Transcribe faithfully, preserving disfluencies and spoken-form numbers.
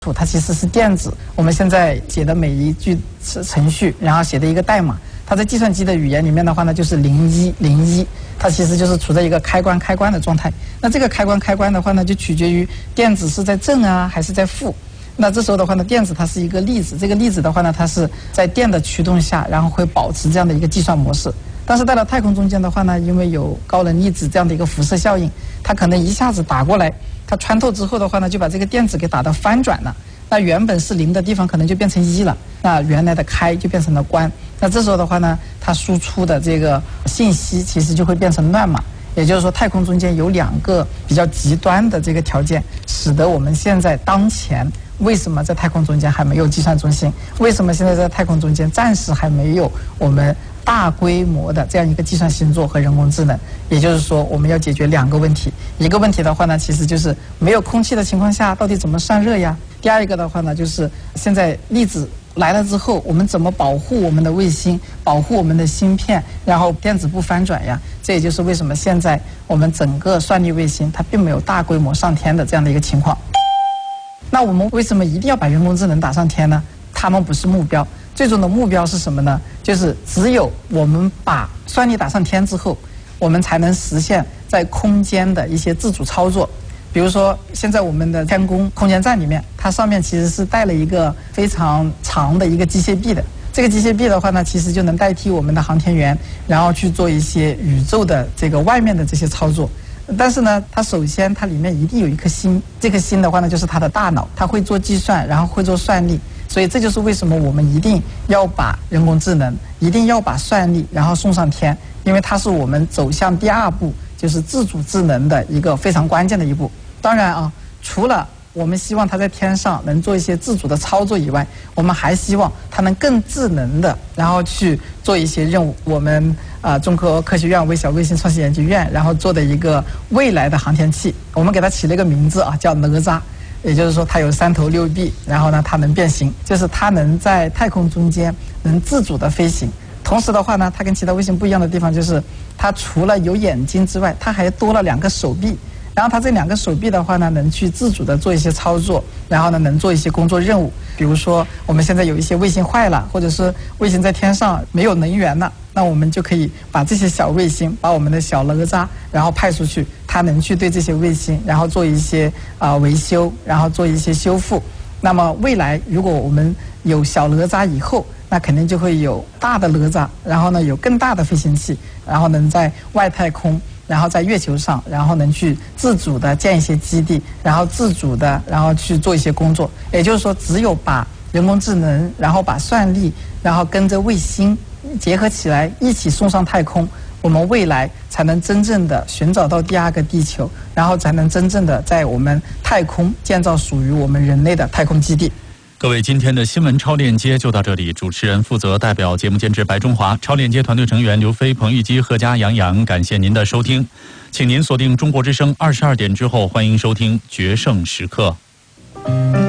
它其实是电子。我们现在写的每一句程序，然后写的一个代码，它在计算机的语言里面的话呢，就是零一零一，它其实就是处在一个开关开关的状态。那这个开关开关的话呢，就取决于电子是在正啊还是在负。那这时候的话呢，电子它是一个粒子，这个粒子的话呢，它是在电的驱动下，然后会保持这样的一个计算模式。但是到了太空中间的话呢，因为有高能粒子这样的一个辐射效应，它可能一下子打过来，它穿透之后的话呢，就把这个电子给打到翻转了。那原本是零的地方可能就变成一了，那原来的开就变成了关。那这时候的话呢，它输出的这个信息其实就会变成乱码。也就是说，太空中间有两个比较极端的这个条件，使得我们现在当前为什么在太空中间还没有计算中心？为什么现在在太空中间暂时还没有我们大规模的这样一个计算星座和人工智能？也就是说，我们要解决两个问题。一个问题的话呢，其实就是没有空气的情况下，到底怎么散热呀？第二一个的话呢，就是现在粒子来了之后，我们怎么保护我们的卫星，保护我们的芯片，然后电子不翻转呀？这也就是为什么现在我们整个算力卫星它并没有大规模上天的这样的一个情况。那我们为什么一定要把人工智能打上天呢？它们不是目标，最终的目标是什么呢？就是只有我们把算力打上天之后，我们才能实现在空间的一些自主操作。比如说，现在我们的天宫空间站里面，它上面其实是带了一个非常长的一个机械臂的。这个机械臂的话呢，其实就能代替我们的航天员，然后去做一些宇宙的这个外面的这些操作。但是呢，它首先它里面一定有一颗心，这颗心的话呢，就是它的大脑，它会做计算，然后会做算力。所以这就是为什么我们一定要把人工智能，一定要把算力，然后送上天，因为它是我们走向第二步，就是自主智能的一个非常关键的一步。当然啊，除了我们希望它在天上能做一些自主的操作以外，我们还希望它能更智能的，然后去做一些任务。我们啊、呃，中科科学院微小卫星创新研究院，然后做的一个未来的航天器，我们给它起了一个名字啊，叫哪吒。也就是说，它有三头六臂，然后呢，它能变形，就是它能在太空中间能自主的飞行。同时的话呢，它跟其他卫星不一样的地方就是，它除了有眼睛之外，它还多了两个手臂。然后它这两个手臂的话呢，能去自主的做一些操作，然后呢，能做一些工作任务。比如说，我们现在有一些卫星坏了，或者是卫星在天上没有能源了，那我们就可以把这些小卫星，把我们的小哪吒，然后派出去，它能去对这些卫星，然后做一些啊、呃、维修，然后做一些修复。那么未来如果我们有小哪吒以后，那肯定就会有大的哪吒，然后呢有更大的飞行器，然后能在外太空，然后在月球上，然后能去自主的建一些基地，然后自主的然后去做一些工作。也就是说，只有把人工智能，然后把算力，然后跟着卫星结合起来，一起送上太空，我们未来才能真正的寻找到第二个地球，然后才能真正的在我们太空建造属于我们人类的太空基地。 各位，今天的新闻超链接就到这里。主持人负责代表节目监制白中华，超链接团队成员刘飞、彭玉基、贺佳、杨洋，感谢您的收听。请您锁定中国之声二十二点之后，欢迎收听决胜时刻。